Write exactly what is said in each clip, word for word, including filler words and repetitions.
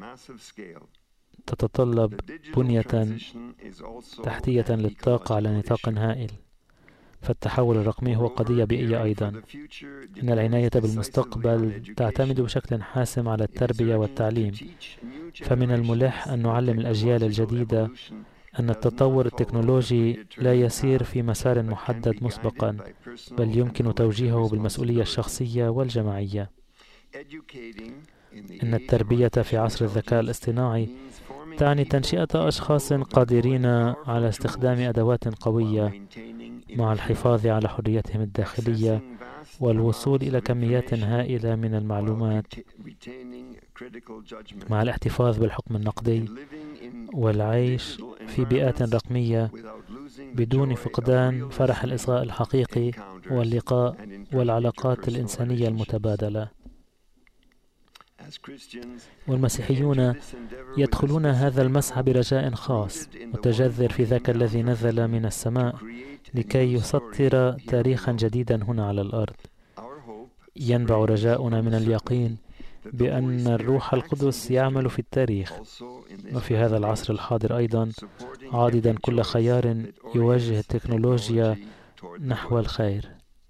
تتطلب بنية تحتية للطاقة على نطاق هائل، فالتحول الرقمي هو قضية بيئية أيضا. إن العناية بالمستقبل تعتمد بشكل حاسم على التربية والتعليم، فمن الملح أن نعلم الأجيال الجديدة أن التطور التكنولوجي لا يسير في مسار محدد مسبقا، بل يمكن توجيهه بالمسؤولية الشخصية والجماعية. إن التربية في عصر الذكاء الاصطناعي تعني تنشئة أشخاص قادرين على استخدام أدوات قوية مع الحفاظ على حريتهم الداخلية والوصول إلى كميات هائلة من المعلومات، مع الاحتفاظ بالحكم النقدي والعيش في بيئات رقمية بدون فقدان فرح الإصغاء الحقيقي واللقاء والعلاقات الإنسانية المتبادلة. والمسيحيون يدخلون هذا المسعى برجاء خاص متجذر في ذاك الذي نزل من السماء لكي يسطر تاريخا جديدا هنا على الأرض. ينبع رجاؤنا من اليقين بأن الروح القدس يعمل في التاريخ وفي هذا العصر الحاضر أيضا، عاضدا كل خيار يوجه التكنولوجيا نحو الخير.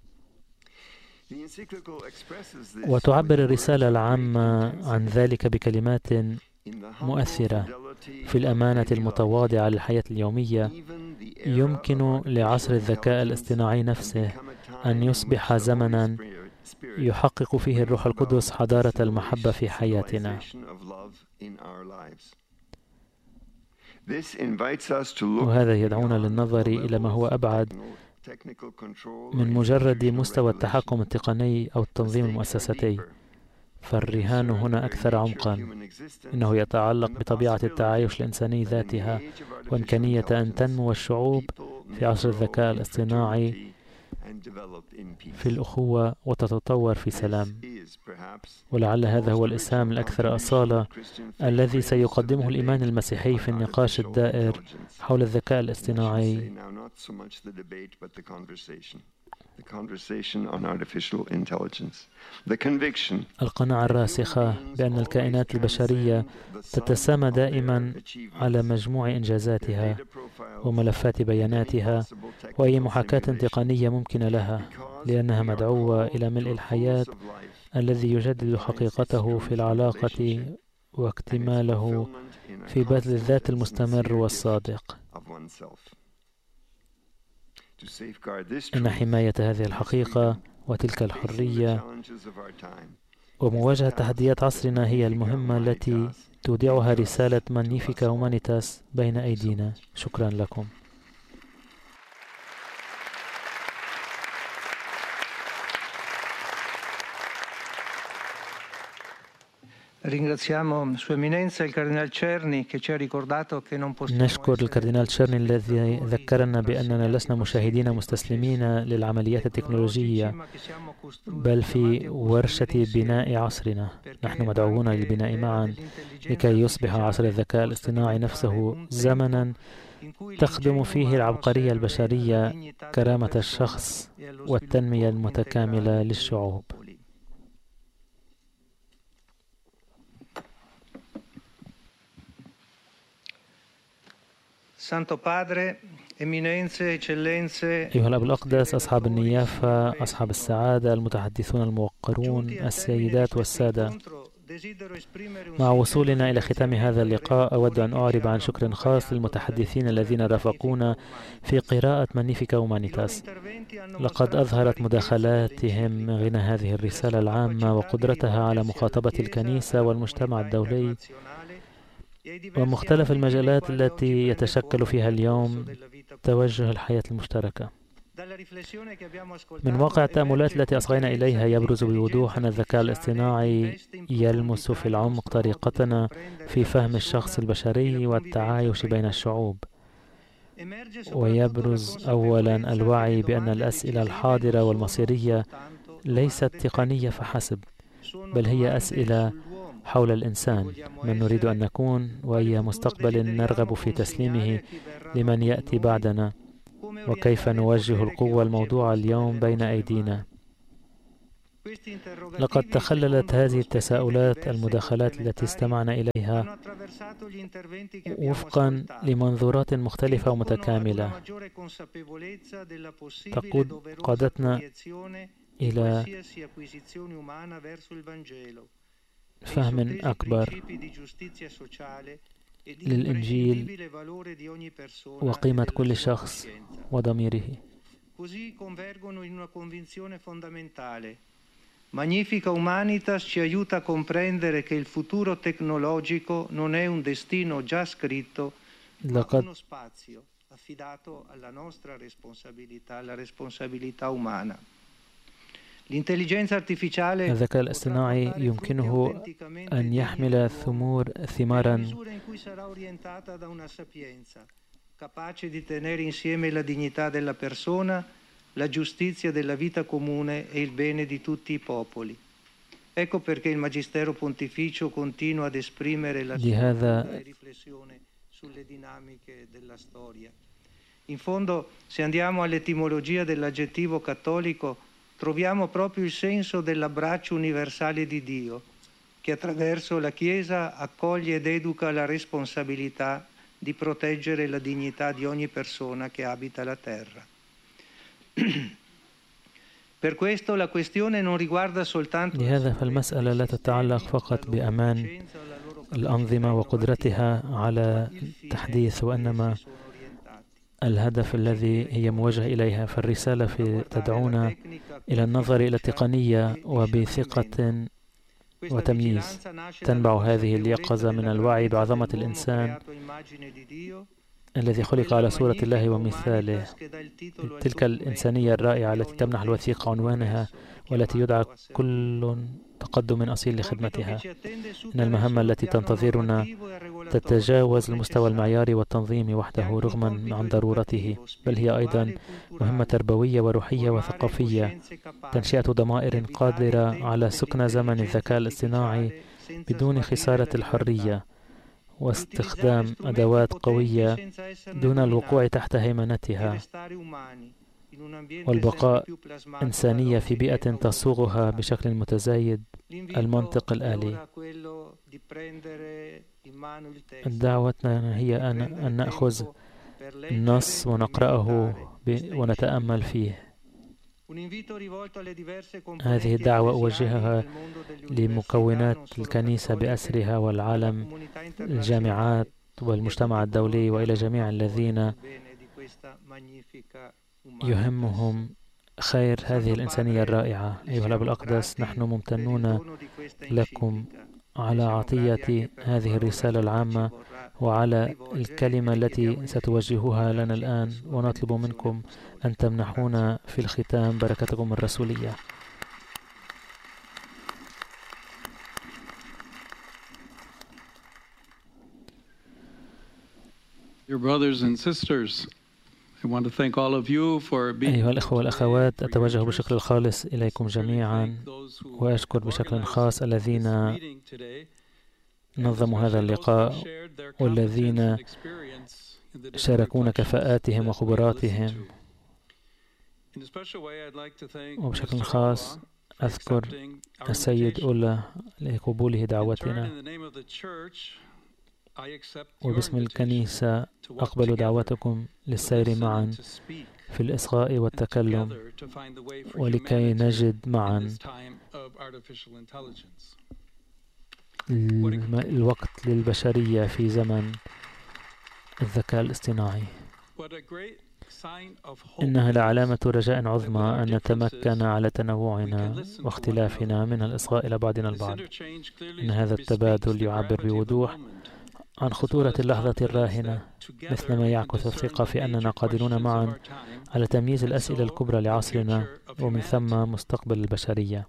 وتعبر الرسالة العامة عن ذلك بكلمات مؤثرة: في الأمانة المتواضعة للحياة اليومية يمكن لعصر الذكاء الاصطناعي نفسه أن يصبح زمنا يحقق فيه الروح القدس حضارة المحبة في حياتنا. وهذا يدعونا للنظر إلى ما هو أبعد من مجرد مستوى التحكم التقني أو التنظيم المؤسساتي، فالرهان هنا أكثر عمقا. إنه يتعلق بطبيعة التعايش الإنساني ذاتها وإمكانية أن تنمو الشعوب في عصر الذكاء الاصطناعي في الأخوة وتتطور في سلام. ولعل هذا هو الإسهام الأكثر أصالة الذي سيقدمه الإيمان المسيحي في النقاش الدائر حول الذكاء الاصطناعي. القناعة الراسخة بأن الكائنات البشرية تتسامى دائما على مجموع إنجازاتها وملفات بياناتها وأي محاكاة تقنية ممكنة لها، لأنها مدعوة إلى ملء الحياة الذي يجدد حقيقته في العلاقة واكتماله في بذل الذات المستمر والصادق. إن حماية هذه الحقيقة وتلك الحرية ومواجهة تحديات عصرنا هي المهمة التي تودعها رسالة مانيفيكا هومانيتاس بين أيدينا. شكرا لكم. نشكر الكاردينال تشيرني الذي ذكرنا بأننا لسنا مشاهدين مستسلمين للعمليات التكنولوجية، بل في ورشة بناء عصرنا. نحن مدعوون للبناء معا لكي يصبح عصر الذكاء الاصطناعي نفسه زمنا تخدم فيه العبقرية البشرية، كرامة الشخص والتنمية المتكاملة للشعوب. أيها الأب الأقدس، أصحاب النيافة، أصحاب السعادة، المتحدثون الموقرون، السيدات والسادة، مع وصولنا إلى ختام هذا اللقاء أود أن أعرب عن شكر خاص للمتحدثين الذين رافقونا في قراءة مانيفيكا هومانيتاس. لقد أظهرت مداخلاتهم غنى هذه الرسالة العامة وقدرتها على مخاطبة الكنيسة والمجتمع الدولي ومختلف المجالات التي يتشكل فيها اليوم توجه الحياة المشتركة. من واقع التأملات التي أصغينا إليها يبرز بوضوح أن الذكاء الاصطناعي يلمس في العمق طريقتنا في فهم الشخص البشري والتعايش بين الشعوب. ويبرز أولا الوعي بأن الأسئلة الحاضرة والمصيرية ليست تقنية فحسب، بل هي أسئلة حول الإنسان، من نريد أن نكون، وأي مستقبل نرغب في تسليمه لمن يأتي بعدنا، وكيف نوجه القوة الموضوعة اليوم بين أيدينا. لقد تخللت هذه التساؤلات المداخلات التي استمعنا إليها وفقا لمنظورات مختلفة ومتكاملة تقود قادتنا إلى فهم أكبر للإنجيل وقيمة كل شخص وضميره. Magnifica Humanitas ci aiuta a comprendere che il futuro tecnologico non è un destino già scritto, ma uno spazio affidato alla nostra responsabilità, alla responsabilità umana. الذكاء الاصطناعي يمكنه أن يحمل ثمور ثمارا capace di tenere insieme la dignità della persona, la giustizia della vita comune e il bene di tutti i popoli. Ecco perché il Magistero Pontificio continua ad esprimere la sua riflessione sulle dinamiche della storia. In fondo, se andiamo all'etimologia dell'aggettivo cattolico, troviamo proprio il senso dell'abbraccio universale di Dio, che attraverso la Chiesa accoglie ed educa la responsabilità di proteggere la dignità di ogni persona che abita la terra. Per questo la questione non riguarda soltanto لهذا فالمسألة لا تتعلق فقط بأمان الأنظمة وقدرتها على التحديث، وإنما الهدف الذي هي موجهة إليها. فالرسالة في تدعونا إلى النظر إلى التقنية وبثقة وتمييز. تنبع هذه اليقظة من الوعي بعظمة الإنسان الذي خلق على صورة الله ومثاله. تلك الإنسانية الرائعة التي تمنح الوثيقة عنوانها والتي يدعى كل تقدم أصيل لخدمتها. إن المهمة التي تنتظرنا تتجاوز المستوى المعياري والتنظيمي وحده رغما عن ضرورته، بل هي أيضا مهمة تربوية وروحية وثقافية، تنشئة ضمائر قادرة على سكن زمن الذكاء الاصطناعي بدون خسارة الحرية، واستخدام أدوات قوية دون الوقوع تحت هيمنتها، والبقاء إنسانية في بيئة تصوغها بشكل متزايد المنطق الآلي. دعوتنا هي أن, أن نأخذ النص ونقرأه ونتأمل فيه. هذه الدعوة أوجهها لمكونات الكنيسة بأسرها والعالم، الجامعات والمجتمع الدولي، وإلى جميع الذين يهمهم خير هذه الإنسانية الرائعة. أيها الأب الأقدس، نحن ممتنون لكم على عطية هذه الرسالة العامة وعلى الكلمة التي ستوجهوها لنا الآن، ونطلب منكم أن تمنحونا في الختام بركتكم الرسولية. Dear brothers and sisters, I want to thank all of you for being. أيها الأخوة والأخوات، أتوجه بشكل خالص إليكم جميعا، وأشكر بشكل خاص الذين نظموا هذا اللقاء والذين شاركونا كفاءاتهم وخبراتهم. وبشكل خاص أذكر السيد أولا لقبوله دعوتنا، وباسم الكنيسة أقبل دعوتكم للسير معا في الإصغاء والتكلم ولكي نجد معا الوقت للبشرية في زمن الذكاء الاصطناعي. إنها لعلامة رجاء عظمى أن نتمكن على تنوعنا واختلافنا من الإصغاء إلى بعضنا البعض. إن هذا التبادل يعبر بوضوح عن خطورة اللحظة الراهنة، مثلما يعكس الثقة في أننا قادرون معا على تمييز الأسئلة الكبرى لعصرنا ومن ثم مستقبل البشرية.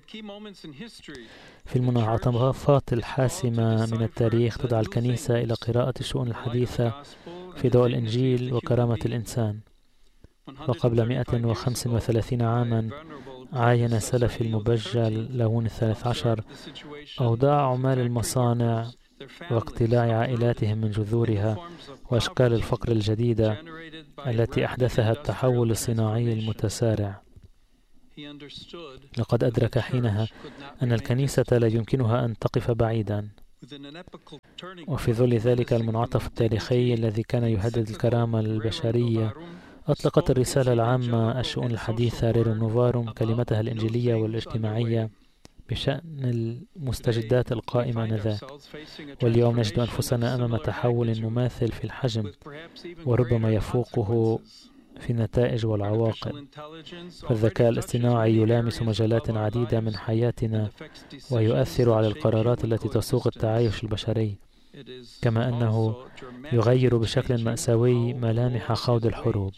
في المنعطفات الحاسمة من التاريخ تدعى الكنيسة إلى قراءة الشؤون الحديثة في ضوء الإنجيل وكرامة الإنسان. وقبل مئة وخمسة وثلاثين عاما عاين السلفي المبجل لون الثالث عشر أوضاع عمال المصانع واقتلاع عائلاتهم من جذورها وأشكال الفقر الجديدة التي أحدثها التحول الصناعي المتسارع. لقد أدرك حينها أن الكنيسة لا يمكنها أن تقف بعيدا، وفي ظل ذلك المنعطف التاريخي الذي كان يهدد الكرامة البشرية، أطلقت الرسالة العامة الشؤون الحديثة ريروم نوفاروم كلمتها الإنجيلية والاجتماعية بشأن المستجدات القائمة آنذاك. واليوم نجد أنفسنا أمام تحول مماثل في الحجم وربما يفوقه في النتائج والعواقب. فالذكاء الاصطناعي يلامس مجالات عديدة من حياتنا ويؤثر على القرارات التي تسوق التعايش البشري، كما أنه يغير بشكل مأساوي ملامح خوض الحروب.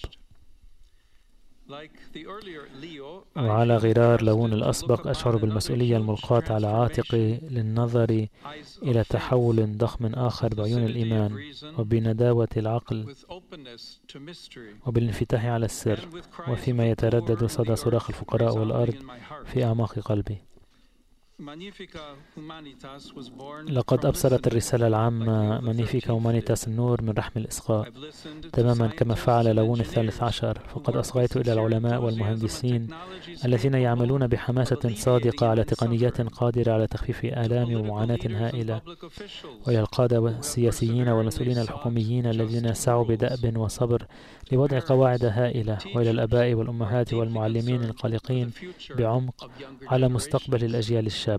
وعلى غرار لون الأسبق أشعر بالمسؤولية الملقاة على عاتقي للنظر إلى تحول ضخم آخر بعيون الإيمان وبنداوة العقل وبالانفتاح على السر، وفيما يتردد صدى صراخ الفقراء والأرض في أعماق قلبي. لقد أبصرت الرسالة العامة مانيفيكا هومانيتاس النور من رحم الإصغاء، تماما كما فعل لون الثالث عشر. فقد أصغيت إلى العلماء والمهندسين الذين يعملون بحماسة صادقة على تقنيات قادرة على تخفيف آلام ومعاناة هائلة، وإلى القادة والسياسيين والمسؤولين الحكوميين الذين سعوا بدأب وصبر لوضع قواعد هائلة، وإلى الآباء والأمهات والمعلمين القلقين بعمق على مستقبل الأجيال الشابة.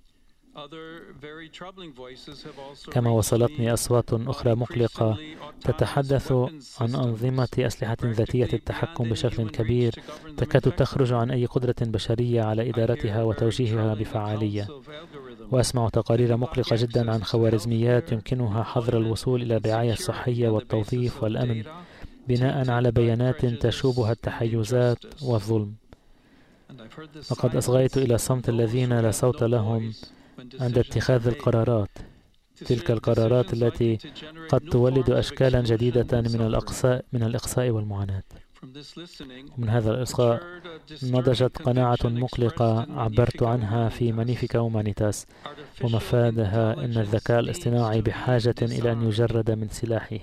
كما وصلتني أصوات أخرى مقلقة تتحدث عن أنظمة أسلحة ذاتية التحكم بشكل كبير تكاد تخرج عن أي قدرة بشرية على إدارتها وتوجيهها بفعالية. وأسمع تقارير مقلقة جدا عن خوارزميات يمكنها حظر الوصول إلى الرعاية الصحية والتوظيف والأمن بناء على بيانات تشوبها التحيزات والظلم. لقد أصغيت إلى صمت الذين لا صوت لهم عند اتخاذ القرارات، تلك القرارات التي قد تولد أشكالا جديدة من الأقصاء من الإقصاء والمعاناة. ومن هذا الإصغاء نضجت قناعة مقلقة عبرت عنها في مانيفيكا هومانيتاس، ومفادها أن الذكاء الاصطناعي بحاجة إلى أن يجرد من سلاحه.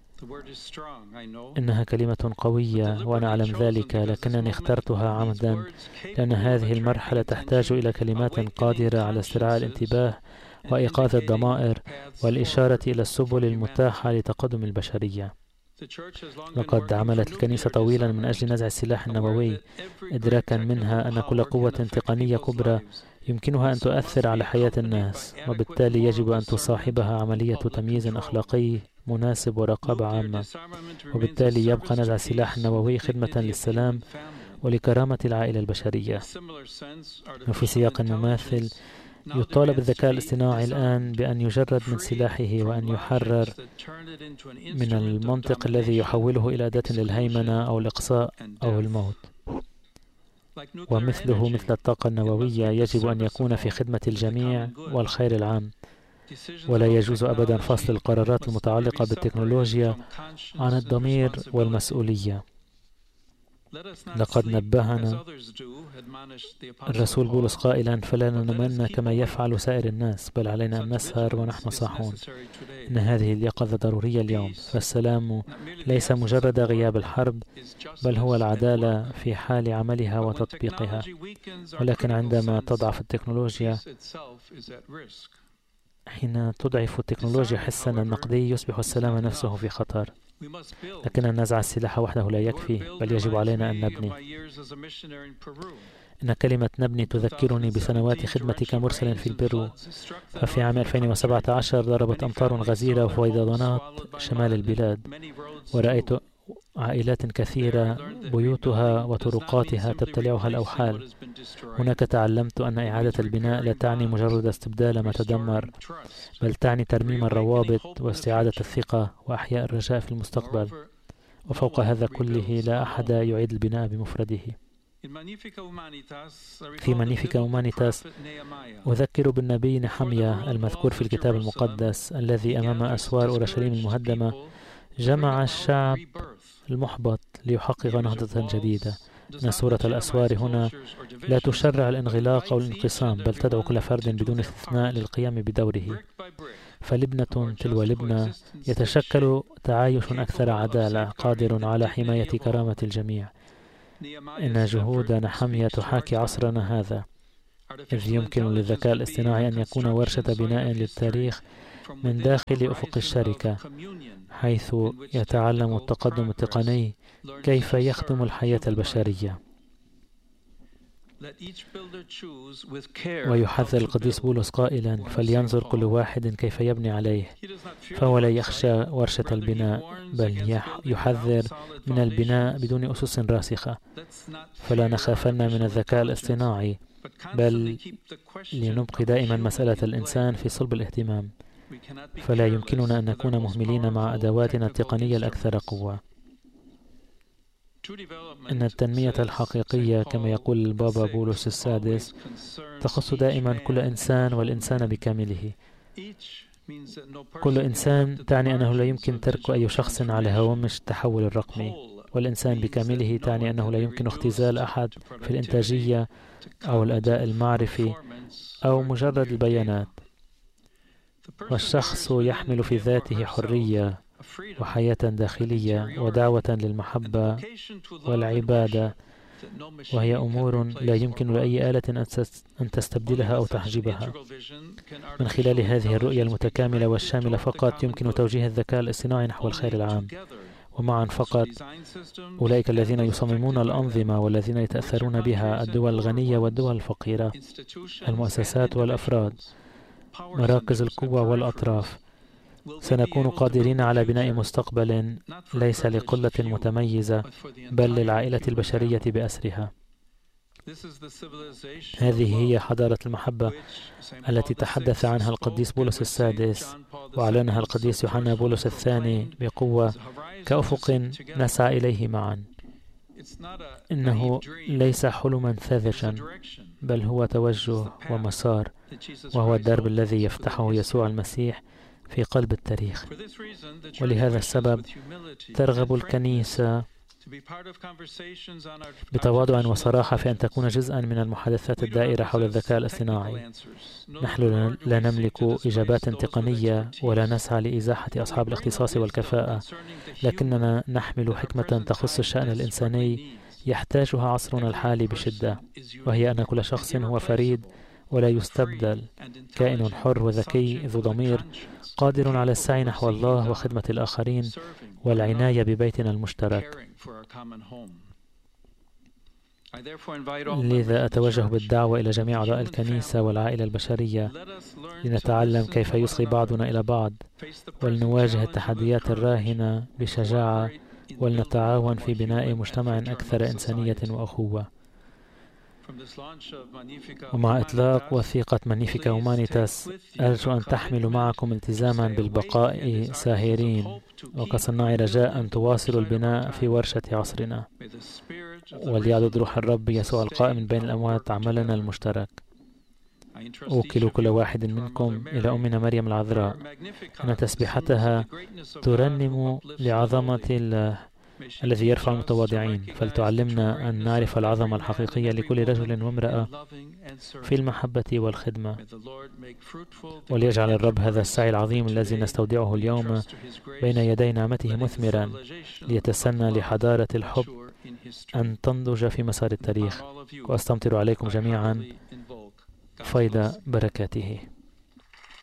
إنها كلمة قوية وأنا أعلم ذلك، لكنني اخترتها عمدا لأن هذه المرحلة تحتاج إلى كلمات قادرة على استرعاء الانتباه وإيقاظ الضمائر والإشارة إلى السبل المتاحة لتقدم البشرية. لقد عملت الكنيسة طويلا من أجل نزع السلاح النووي، إدراكا منها أن كل قوة تقنية كبرى يمكنها أن تؤثر على حياة الناس، وبالتالي يجب أن تصاحبها عملية تمييز أخلاقي مناسب ورقابة عامة. وبالتالي يبقى نزع السلاح النووي خدمة للسلام ولكرامة العائلة البشرية. وفي سياق مماثل يطالب الذكاء الاصطناعي الآن بأن يجرد من سلاحه وأن يحرر من المنطق الذي يحوله إلى أداة للهيمنة أو الإقصاء أو الموت. ومثله مثل الطاقة النووية يجب أن يكون في خدمة الجميع والخير العام، ولا يجوز أبدا فصل القرارات المتعلقة بالتكنولوجيا عن الضمير والمسؤولية. لقد نبهنا الرسول بولس قائلا: فلا ننمن كما يفعل سائر الناس، بل علينا أن نسهر ونحن صاحون. إن هذه اليقظة ضرورية اليوم، فالسلام ليس مجرد غياب الحرب، بل هو العدالة في حال عملها وتطبيقها. ولكن عندما تضعف التكنولوجيا، حين تضعف التكنولوجيا حسنا النقدي، يصبح السلام نفسه في خطر. لكن نزع السلاح وحده لا يكفي، بل يجب علينا أن نبني. إن كلمة نبني تذكرني بسنوات خدمتي كمرسل في البيرو. ففي عام ألفين وسبعة عشر ضربت أمطار غزيرة وفيضانات شمال البلاد، ورأيت عائلات كثيرة بيوتها وطرقاتها تبتلعها الأوحال. هناك تعلمت أن إعادة البناء لا تعني مجرد استبدال ما تدمر، بل تعني ترميم الروابط واستعادة الثقة وأحياء الرجاء في المستقبل. وفوق هذا كله لا أحد يعيد البناء بمفرده. في مانيفيكا هومانيتاس أذكر بالنبي نحميا المذكور في الكتاب المقدس، الذي أمام أسوار أورشليم المهدمة جمع الشعب المحبط ليحقق نهضة جديدة. إن سورة الأسوار هنا لا تشرع الانغلاق أو الانقسام، بل تدعو كل فرد بدون استثناء للقيام بدوره. فلبنة تلو لبنة يتشكل تعايش أكثر عدالة، قادر على حماية كرامة الجميع. إن جهود نحمية تحاكي عصرنا هذا، إذ يمكن للذكاء الاصطناعي أن يكون ورشة بناء للتاريخ من داخل أفق الشركة، حيث يتعلم التقدم التقني كيف يخدم الحياة البشرية. ويحذر القديس بولس قائلا: فلينظر كل واحد كيف يبني عليه، فهو لا يخشى ورشة البناء، بل يحذر من البناء بدون أسس راسخة. فلا نخافن من الذكاء الاصطناعي، بل لنبقي دائما مسألة الإنسان في صلب الاهتمام. فلا يمكننا أن نكون مهملين مع أدواتنا التقنية الأكثر قوة. إن التنمية الحقيقية كما يقول البابا بولس السادس تخص دائما كل إنسان والإنسان بكامله. كل إنسان تعني أنه لا يمكن ترك أي شخص على هوامش التحول الرقمي، والإنسان بكامله تعني أنه لا يمكن اختزال أحد في الإنتاجية أو الأداء المعرفي أو مجرد البيانات. والشخص يحمل في ذاته حرية وحياة داخلية ودعوة للمحبة والعبادة، وهي أمور لا يمكن لأي آلة أن تستبدلها أو تحجبها. من خلال هذه الرؤية المتكاملة والشاملة فقط يمكن توجيه الذكاء الاصطناعي نحو الخير العام. ومعا فقط أولئك الذين يصممون الأنظمة والذين يتأثرون بها، الدول الغنية والدول الفقيرة، المؤسسات والأفراد، مراكز القوة والأطراف، سنكون قادرين على بناء مستقبل ليس لقلة متميزة، بل للعائلة البشرية بأسرها. هذه هي حضارة المحبة التي تحدث عنها القديس بولس السادس وأعلنها القديس يوحنا بولس الثاني بقوة كأفق نسعى إليه معا. إنه ليس حلما ساذجا، بل هو توجه ومسار، وهو الدرب الذي يفتحه يسوع المسيح في قلب التاريخ. ولهذا السبب ترغب الكنيسة بتواضع وصراحة في أن تكون جزءا من المحادثات الدائرة حول الذكاء الاصطناعي. نحن لا نملك إجابات تقنية ولا نسعى لإزاحة أصحاب الاختصاص والكفاءة، لكننا نحمل حكمة تخص الشأن الإنساني يحتاجها عصرنا الحالي بشدة، وهي أن كل شخص هو فريد ولا يستبدل، كائن حر وذكي ذو ضمير، قادر على السعي نحو الله وخدمة الآخرين والعناية ببيتنا المشترك. لذا أتوجه بالدعوة إلى جميع أعضاء الكنيسة والعائلة البشرية لنتعلم كيف يصغي بعضنا إلى بعض، ولنواجه التحديات الراهنة بشجاعة، ولنتعاون في بناء مجتمع أكثر إنسانية وأخوة. ومع إطلاق وثيقة مانيفيكا هومانيتاس أرجو أن تحملوا معكم التزاما بالبقاء ساهرين وكصناع رجاء أن تواصلوا البناء في ورشة عصرنا، وليعضد روح الرب يسوع القائم من بين الأموات عملنا المشترك. أوكل كل واحد منكم إلى أمنا مريم العذراء، أن تسبيحتها ترنم لعظمة الله الذي يرفع المتواضعين، فلتعلمنا أن نعرف العظمة الحقيقية لكل رجل وامرأة في المحبة والخدمة. وليجعل الرب هذا السعي العظيم الذي نستودعه اليوم بين يدي نعمته مثمرا، ليتسنى لحضارة الحب أن تنضج في مسار التاريخ. وأستمطر عليكم جميعا فيض بركاته.